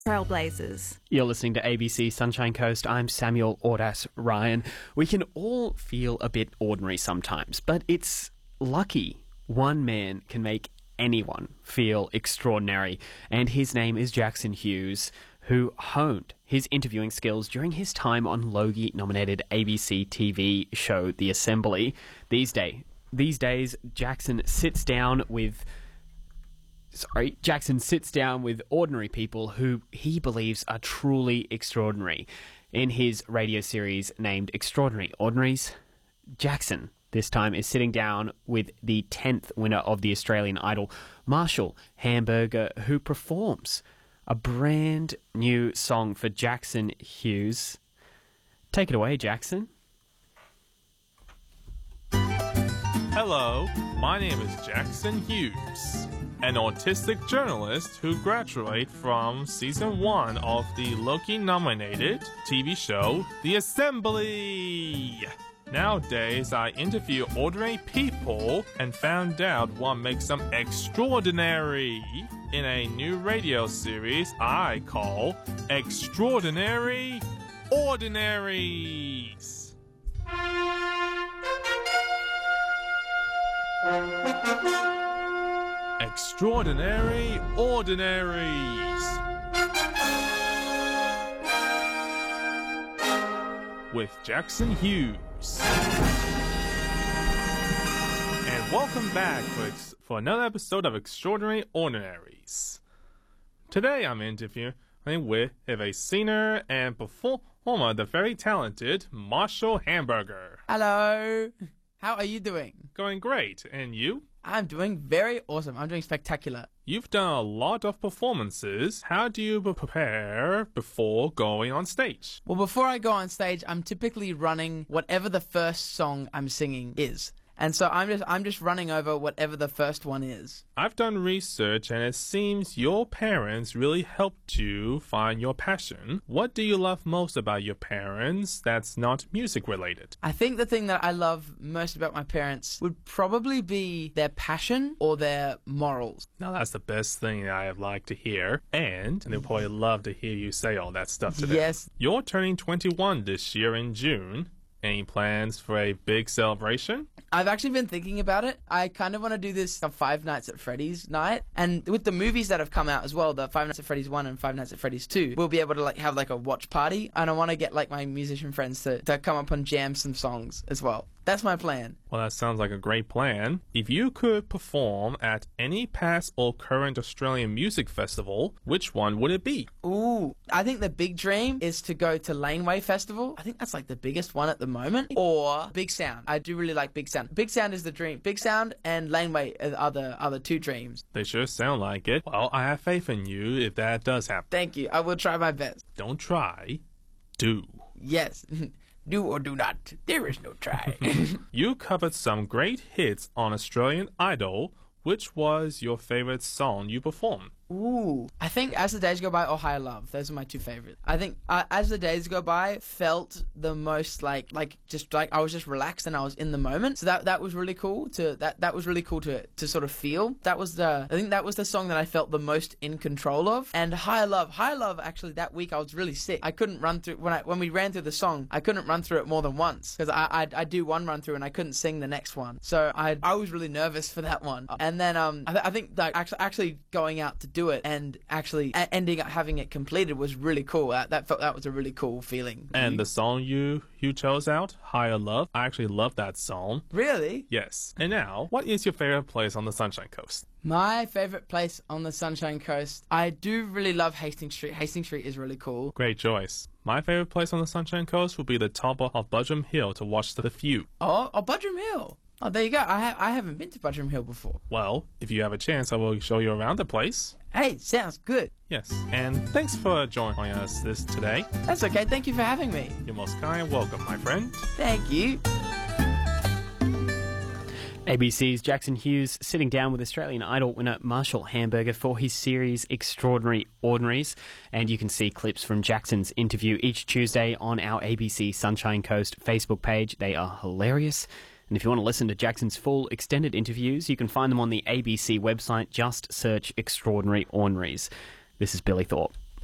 Trailblazers. You're listening to ABC Sunshine Coast. I'm Samuel Ordas Ryan. We can all feel a bit ordinary sometimes, but it's lucky one man can make anyone feel extraordinary, and his name is Jackson Hughes, who honed his interviewing skills during his time on Logie-nominated ABC TV show The Assembly. These days, Jackson sits down with ordinary people who he believes are truly extraordinary. In his radio series named Extraordinary Ordinaries, Jackson this time is sitting down with the 10th winner of the Australian Idol, Marshall Hamburger, who performs a brand new song for Jackson Hughes. Take it away, Jackson. Hello, my name is Jackson Hughes, an autistic journalist who graduated from season 1 of the Logie-nominated TV show The Assembly. Nowadays, I interview ordinary people and found out what makes them extraordinary in a new radio series I call Extraordinary Ordinaries. Extraordinary Ordinaries with Jackson Hughes. And welcome back for another episode of Extraordinary Ordinaries. Today I'm interviewing with a singer and performer, the very talented Marshall Hamburger. Hello. How are you doing? Going great. And you? I'm doing very awesome. I'm doing spectacular. You've done a lot of performances. How do you prepare before going on stage? Well, before I go on stage, I'm typically running whatever the first song I'm singing is. And so I'm just running over whatever the first one is. I've done research, and it seems your parents really helped you find your passion. What do you love most about your parents that's not music related? I think the thing that I love most about my parents would probably be their passion or their morals. Now that's the best thing I'd like to hear, and they'll probably love to hear you say all that stuff today. Yes. You're turning 21 this year in June. Any plans for a big celebration? I've actually been thinking about it. I kind of want to do this Five Nights at Freddy's night. And with the movies that have come out as well, the Five Nights at Freddy's 1 and Five Nights at Freddy's 2, we'll be able to have a watch party. And I want to get my musician friends to come up and jam some songs as well. That's my plan. Well, that sounds like a great plan. If you could perform at any past or current Australian music festival, which one would it be? Ooh, I think the big dream is to go to Laneway Festival. I think that's the biggest one at the moment. Or Big Sound. I do really like Big Sound. Big Sound is the dream. Big Sound and Laneway are the two dreams. They sure sound like it. Well, I have faith in you if that does happen. Thank you. I will try my best. Don't try. Do. Yes. Do or do not. There is no try. You covered some great hits on Australian Idol. Which was your favorite song you performed? Ooh, I think As the Days Go By or Higher Love. Those are my two favorites. I think As the Days Go By felt the most I was just relaxed and I was in the moment. So that was really cool that was really cool to sort of feel. I think that was the song that I felt the most in control of. And Higher Love actually that week I was really sick. I couldn't run through when we ran through the song. I couldn't run through it more than once because I do one run through and I couldn't sing the next one. So I was really nervous for that one. And then I think actually going out to do it and actually ending up having it completed was really cool. That was a really cool feeling. And the song you chose out, Higher Love, I actually love that song. Really? Yes. And now, what is your favorite place on the Sunshine Coast? My favorite place on the Sunshine Coast, I do really love Hastings Street. Hastings Street is really cool. Great choice. My favorite place on the Sunshine Coast would be the top of Budgeon Hill to watch the view. Oh, Budgeon Hill. Oh, there you go. I haven't been to Budgeon Hill before. Well, if you have a chance, I will show you around the place. Hey, sounds good. Yes, and thanks for joining us today. That's okay. Thank you for having me. You're most kind and welcome, my friend. Thank you. ABC's Jackson Hughes sitting down with Australian Idol winner Marshall Hamburger for his series Extraordinary Ordinaries. And you can see clips from Jackson's interview each Tuesday on our ABC Sunshine Coast Facebook page. They are hilarious. And if you want to listen to Jackson's full extended interviews, you can find them on the ABC website. Just search Extraordinary Ordinaries. This is Billy Thorpe.